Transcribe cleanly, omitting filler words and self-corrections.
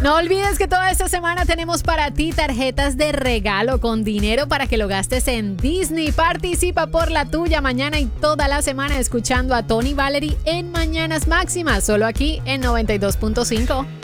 No olvides que toda esta semana tenemos para ti tarjetas de regalo con dinero para que lo gastes en Disney. Participa por la tuya mañana y toda la semana escuchando a Tony Valery en Mañanas Máximas, solo aquí en 92.5.